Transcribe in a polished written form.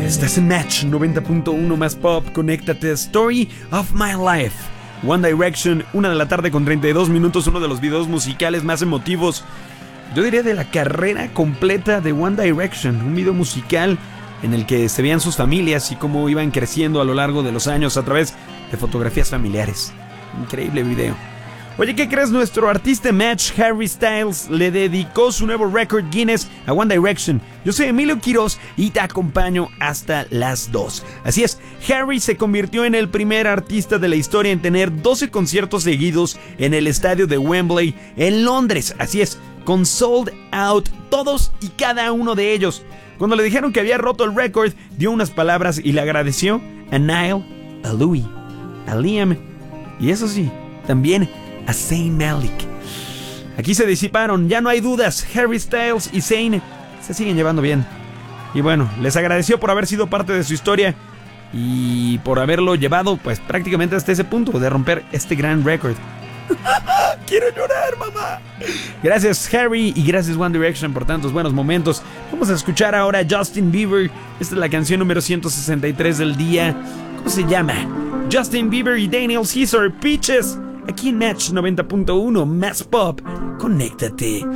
Estás en Match 90.1 más pop. Conéctate. Story of My Life. One Direction, 1:32 uno de los videos musicales más emotivos, yo diría, de la carrera completa de One Direction. Un video musical en el que se veían sus familias y cómo iban creciendo a lo largo de los años a través de fotografías familiares. Increíble video. Oye, ¿qué crees? Nuestro artista Match, Harry Styles, le dedicó su nuevo récord Guinness a One Direction. Yo soy Emilio Quiroz y te acompaño hasta las 2. Así es, Harry se convirtió en el primer artista de la historia en tener 12 conciertos seguidos en el estadio de Wembley en Londres. Así es, con sold out todos y cada uno de ellos. Cuando le dijeron que había roto el récord, dio unas palabras y le agradeció a Niall, a Louis, a Liam y eso sí, también a Zayn Malik. Aquí se disiparon, ya no hay dudas. Harry Styles y Zayn se siguen llevando bien. Y bueno, les agradeció por haber sido parte de su historia y por haberlo llevado pues prácticamente hasta ese punto de romper este gran récord. Quiero llorar, mamá. Gracias, Harry, y gracias, One Direction, por tantos buenos momentos. Vamos a escuchar ahora a Justin Bieber. Esta es la canción número 163 del día. ¿Cómo se llama? Justin Bieber y Daniel Caesar, Peaches. Aquí en Match 90.1 más pop. Conéctate.